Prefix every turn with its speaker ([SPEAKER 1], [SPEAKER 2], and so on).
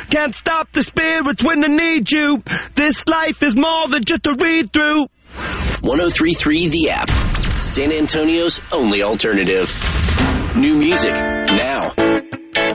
[SPEAKER 1] Can't stop the spirits when they need you. This life is more than just a read-through.
[SPEAKER 2] 103.3 The App. San Antonio's only alternative. New music